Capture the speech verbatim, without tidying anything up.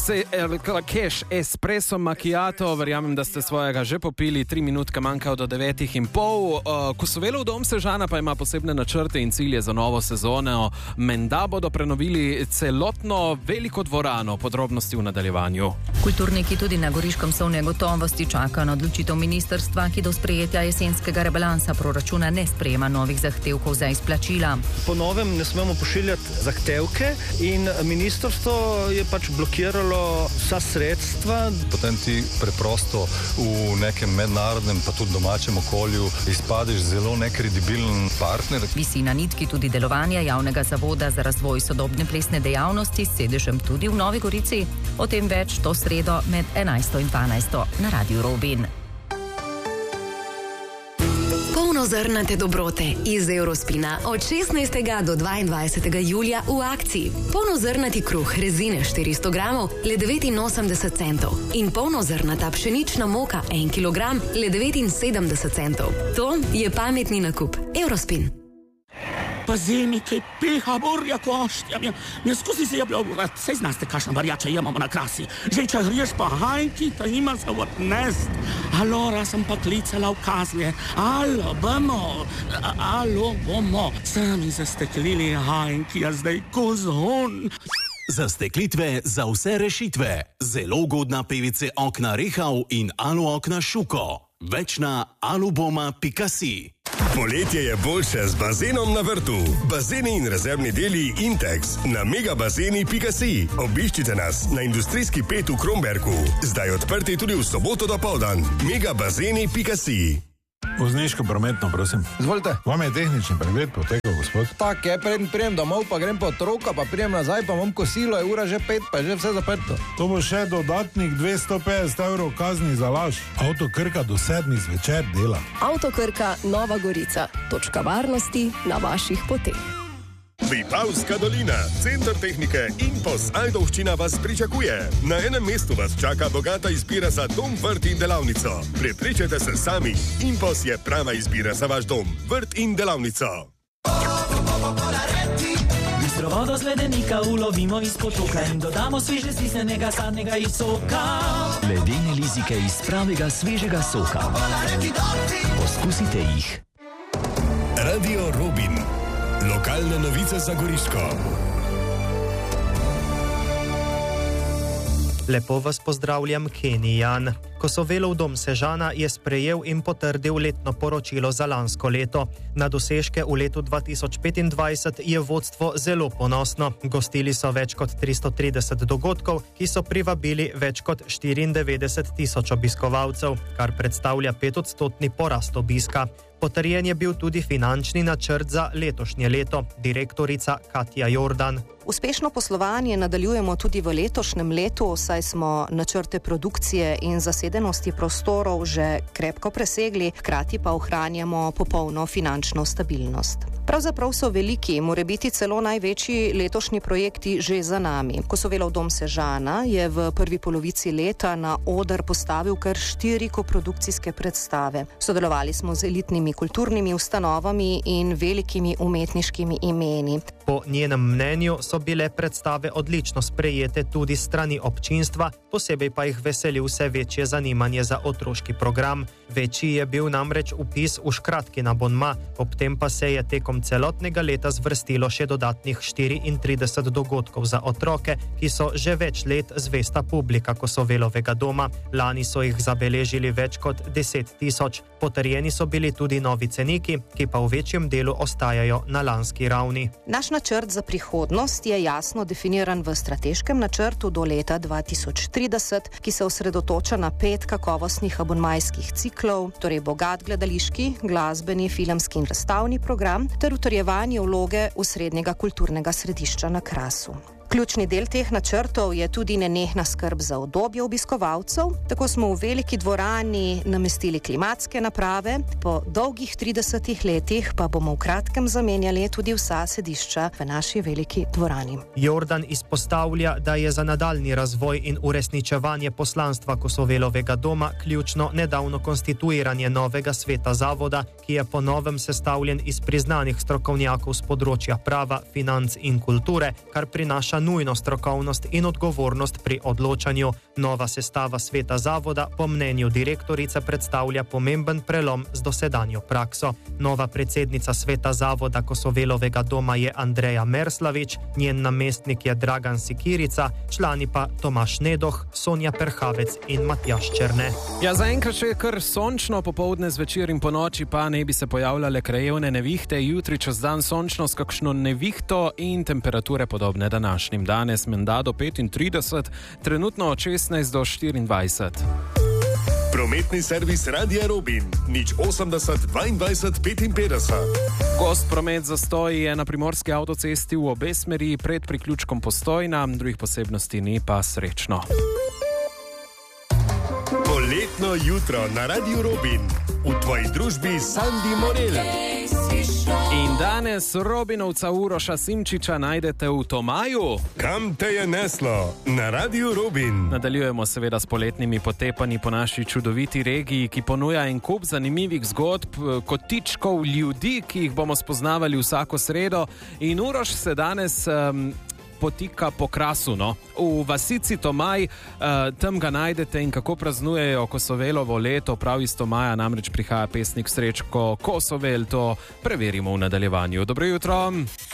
Se Keš espresso macchiato, verjamem, da ste svojega že popili, tri minutke manjkajo do devetih in pol. Uh, Kosovelov dom Sežana pa ima posebne načrte in cilje za novo sezono. Menda bodo prenovili celotno veliko dvorano, podrobnosti v nadaljevanju. Kulturniki tudi na Goriškem so v negotovosti, čakajo na odločitev ministrstva, ki do sprejetja jesenskega rebalansa proračuna ne sprejema novih zahtevkov za izplačila. Po novem ne smemo pošiljati zahtevke in ministrstvo je pač blokiralo vsa sredstva. Potem ti preprosto v nekem mednarodnem pa tudi domačem okolju izpadeš zelo nekredibilen partner. Visi na nitki tudi delovanja javnega zavoda za razvoj sodobne plesne dejavnosti s sedežem tudi v Novi Gorici. O tem več to sredo med enajsto in dvanajsto na Radiu Robin. Polnozrnate dobrote iz Eurospina od šestnajstega do dvaindvajsetega julija v akciji. Polnozrnati kruh rezine štiristo gramov le devetinosemdeset centov in polnozrnata pšenična moka en kilogram le devetinsedemdeset centov. To je pametni nakup. Eurospin. Pazimi, kaj peha borja koštja. Mja skozi se je blogovat. Sej znaste, kašna varjača imamo na krasi. Že če griješ pa hajki, ta ima se odnest. Alora sem pa klicala v kazlje. Alo, bomo. Alo, bomo. Sami zasteklili hajki, a zdaj kozhon. Zasteklitve za vse rešitve. Zelo ugodna P V C okna Rehau in Alu okna Šuko. Več na aluboma pika si. Poletje je boljše z bazenom na vrtu. Bazeni in rezervni deli Intex na megabazeni pika si. Obiščite nas na industrijski pet v Kromberku. Zdaj odprti tudi v soboto dopoldan. megabazeni pika si. Vozniško prometno, prosim. Izvolite. Vam je tehnični pregled potekal, gospod? Tak je, preden prijem domov, pa grem po otroka, pa prijem nazaj, pa imam kosilo, je ura že pet, pa je že vse zaprto. To bo še dodatnih dvesto petdeset evrov kazni za laž. Avto Krka do sedmih zvečer dela. Avto Krka Nova Gorica. Točka varnosti na vaših poteh. Vipavska dolina, center tehnike Impos Ajdovščina vas pričakuje. Na enem mestu vas čaka bogata izbira za dom, vrt in delavnico. Prepričajte se sami, Impos je prava izbira za vaš dom, vrt in delavnico. Bistro vodo z ledenika ulovimo iz potoka in dodamo sveže stisnenega sadnega iz soka. Ledene lizike iz pravega svežega soka. Poskusite jih. Radio Robin. Lokalne novice za Goriško. Lepo vas pozdravljam, Kenijan. Kosovelov dom Sežana je sprejel in potrdil letno poročilo za lansko leto. Na dosežke v letu dva tisoč petindvajset je vodstvo zelo ponosno. Gostili so več kot tristo trideset dogodkov, ki so privabili več kot štiriindevetdeset tisoč obiskovalcev, kar predstavlja petodstotni porast obiska. Potrjen je bil tudi finančni načrt za letošnje leto, direktorica Katja Jordan. Uspešno poslovanje nadaljujemo tudi v letošnjem letu, saj smo načrte produkcije in zasedenosti prostorov že krepko presegli, hkrati pa ohranjamo popolno finančno stabilnost. Pravzaprav so veliki, morebiti celo največji letošnji projekti že za nami. Kosovelov dom Sežana je v prvi polovici leta na oder postavil kar štiri koprodukcijske predstave. Sodelovali smo z elitnimi kulturnimi ustanovami in velikimi umetniškimi imeni. Po njenem mnenju so bile predstave odlično sprejete tudi strani občinstva, posebej pa jih veseli vse večje zanimanje za otroški program. Večji je bil namreč vpis v škratki na abonma, ob tem pa se je tekom celotnega leta zvrstilo še dodatnih štiriintrideset dogodkov za otroke, ki so že več let zvesta publika Kosovelovega doma. Lani so jih zabeležili več kot deset tisoč. Potrjeni so bili tudi novi ceniki, ki pa v večjem delu ostajajo na lanski ravni. Naš načrt za prihodnost je jasno definiran v strateškem načrtu do leta dva tisoč trideset, ki se osredotoča na pet kakovostnih abonmajskih ciklov, torej bogat gledališki, glasbeni, filmski in razstavni program ter utrjevanje vloge osrednjega kulturnega središča na Krasu. Ključni del teh načrtov je tudi nenehna skrb za udobje obiskovalcev. Tako smo v veliki dvorani namestili klimatske naprave, po dolgih tridesetih letih pa bomo v kratkem zamenjali tudi vsa sedišča v naši veliki dvorani. Jordan izpostavlja, da je za nadaljni razvoj in uresničevanje poslanstva Kosovelovega doma ključno nedavno konstituiranje novega sveta zavoda, ki je po novem sestavljen iz priznanih strokovnjakov z področja prava, financ in kulture, kar prinaša nujno strokovnost in odgovornost pri odločanju. Nova sestava sveta zavoda po mnenju direktorice predstavlja pomemben prelom z dosedanjo prakso. Nova predsednica sveta zavoda Kosovelovega doma je Andreja Merslavič, njen namestnik je Dragan Sikirica, člani pa Tomaš Nedoh, Sonja Perhavec in Matjaž Černe. Ja, zaenkrat še je kar sončno, popoldne, zvečer in po noči pa ne bi se pojavljale krajevne nevihte, jutri čez dan sončno s kakšno nevihto in temperature podobne današnjim. Danes menda do petintrideset, trenutno od šestnajst do štiriindvajset. Prometni servis Radia Robin, nič osemdeset dvaindvajset petinpetdeset. Gost promet zastoji je na primorski avtocesti v obe smeri pred priključkom Postojna, drugih posebnosti ni, pa srečno. Poletno jutro na Radiu Robin, v tvoji družbi Sandi Morel. In danes Robinovca Uroša Simčiča najdete v Tomaju. Kam te je neslo? Na Radiu Robin. Nadaljujemo seveda s poletnimi potepanji po naši čudoviti regiji, ki ponuja en kup zanimivih zgodb, kotičkov ljudi, ki jih bomo spoznavali vsako sredo. In Uroš se danes um, potika po Krasu, no? V vasici Tomaj, uh, tam ga najdete in kako praznujejo Kosovelovo leto. Prav iz Tomaja namreč prihaja pesnik Srečko Kosovel, to preverimo v nadaljevanju. Dobro jutro!